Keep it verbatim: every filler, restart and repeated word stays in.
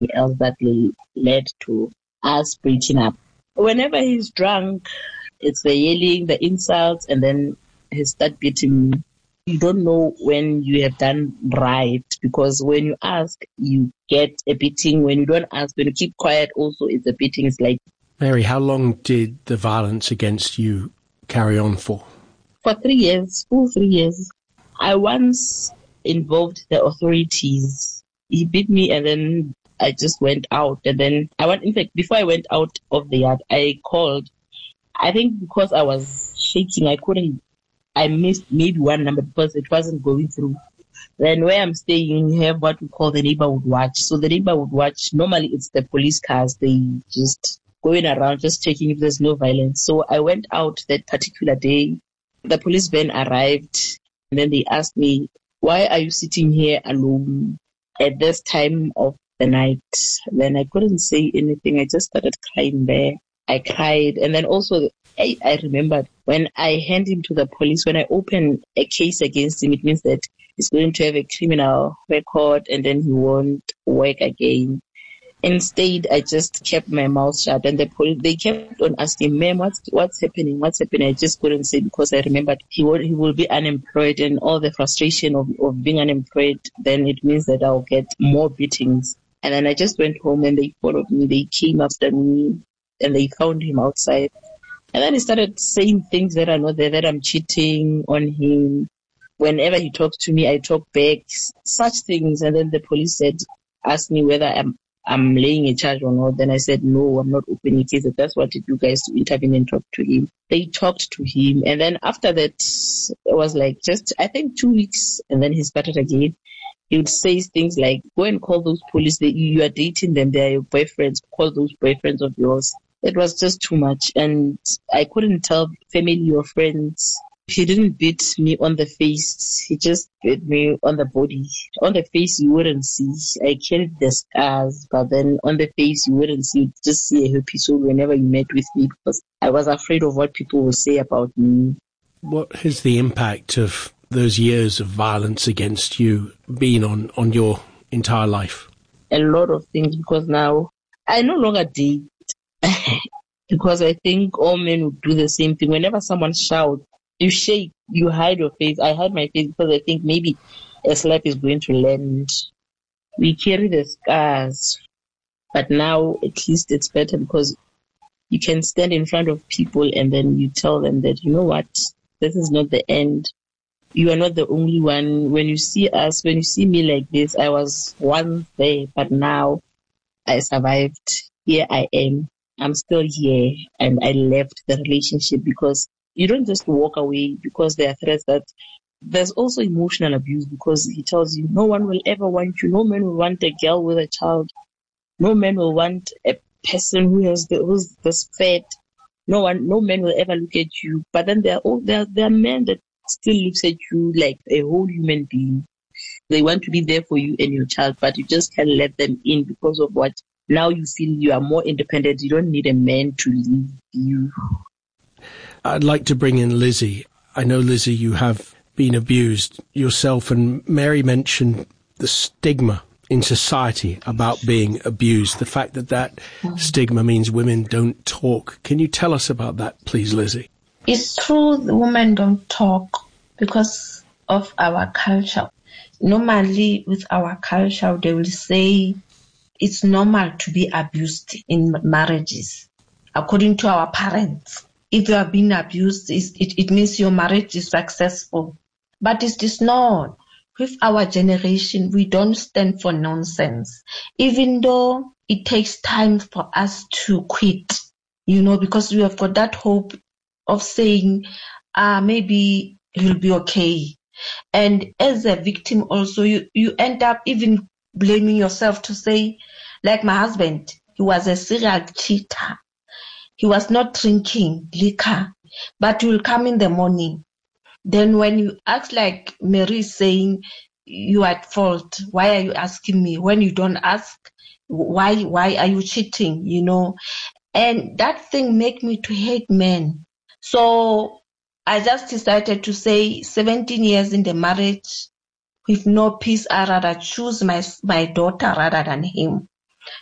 else that led to us breaking up. Whenever he's drunk, it's the yelling, the insults, and then he start beating me. You don't know when you have done right, because when you ask, you get a beating. When you don't ask, when you keep quiet, also it's a beating. It's like... Mary, how long did the violence against you carry on for? For three years, full three years. I once involved the authorities. He beat me and then I just went out. And then I went, in fact, before I went out of the yard, I called. I think because I was shaking, I couldn't, I missed maybe one number because it wasn't going through. Then where I'm staying, you have what we call the neighborhood watch. So the neighborhood watch, normally it's the police cars. They just going around, just checking if there's no violence. So I went out that particular day. The police van arrived and then they asked me, why are you sitting here alone at this time of the night? Then I couldn't say anything. I just started crying there. I cried. And then also, I, I remembered when I hand him to the police, when I open a case against him, it means that he's going to have a criminal record and then he won't work again. Instead, I just kept my mouth shut, and the police, they kept on asking, ma'am, what's, what's happening? What's happening? I just couldn't say because I remembered he will, he will be unemployed, and all the frustration of, of being unemployed, then it means that I'll get more beatings. And then I just went home and they followed me. They came after me and they found him outside. And then he started saying things that are not there, that I'm cheating on him. Whenever he talks to me, I talk back, such things. And then the police said, asked me whether I'm I'm laying a charge or not. Then I said, no, I'm not opening case. That's what did you guys to intervene and talk to him. They talked to him. And then after that, it was like just, I think two weeks. And then he started again. He would say things like, go and call those police. They, you are dating them. They are your boyfriends. Call those boyfriends of yours. It was just too much. And I couldn't tell family or friends. He didn't beat me on the face. He just beat me on the body. On the face, you wouldn't see. I carried the scars, but then on the face, you wouldn't see. You'd just see a happy soul whenever you met with me because I was afraid of what people will say about me. What is the impact of those years of violence against you been on, on your entire life? A lot of things, because now I no longer date because I think all men would do the same thing. Whenever someone shouts, you shake, you hide your face. I hide my face because I think maybe a slap is going to land. We carry the scars, but now at least it's better because you can stand in front of people and then you tell them that, you know what, this is not the end. You are not the only one. When you see us, when you see me like this, I was once there, but now I survived. Here I am. I'm still here, and I left the relationship because you don't just walk away because there are threats. That there's also emotional abuse because he tells you no one will ever want you. No man will want a girl with a child. No man will want a person who has the, who's this fat. No one, no man will ever look at you. But then there are all there, there are men that still looks at you like a whole human being. They want to be there for you and your child, but you just can't let them in because of what. Now you feel you are more independent. You don't need a man to leave you. I'd like to bring in Lizzie. I know, Lizzie, you have been abused yourself, and Mary mentioned the stigma in society about being abused, the fact that that stigma means women don't talk. Can you tell us about that, please, Lizzie? It's true, the women don't talk because of our culture. Normally, with our culture, they will say it's normal to be abused in marriages, according to our parents. If you have been abused, it, it means your marriage is successful. But it is not. With our generation, we don't stand for nonsense. Even though it takes time for us to quit, you know, because we have got that hope of saying, ah, maybe it will be okay. And as a victim also, you, you end up even blaming yourself to say, like my husband, he was a serial cheater. He was not drinking liquor, but he will come in the morning. Then when you ask, like Mary is saying, you are at fault. Why are you asking me? When you don't ask, why why are you cheating? You know, and that thing make me to hate men. So I just decided to say, seventeen years in the marriage with no peace, I rather choose my my daughter rather than him.